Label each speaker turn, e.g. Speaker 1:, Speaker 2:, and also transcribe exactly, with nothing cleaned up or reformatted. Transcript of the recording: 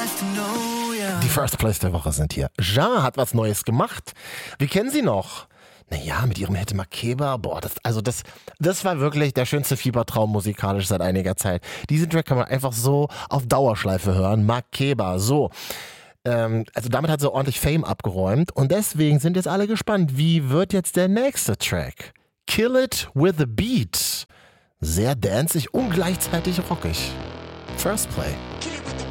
Speaker 1: Die First Place der Woche sind hier. Ja hat was Neues gemacht. Wir kennen sie noch. Naja, mit ihrem Hit Makeba, boah, das, also das, das war wirklich der schönste Fiebertraum musikalisch seit einiger Zeit. Diesen Track kann man einfach so auf Dauerschleife hören. Makeba, so. Ähm, also damit hat sie ordentlich Fame abgeräumt und deswegen sind jetzt alle gespannt, wie wird jetzt der nächste Track? Kill It With A Beat. Sehr danceig und gleichzeitig rockig. First Play.
Speaker 2: Kill it with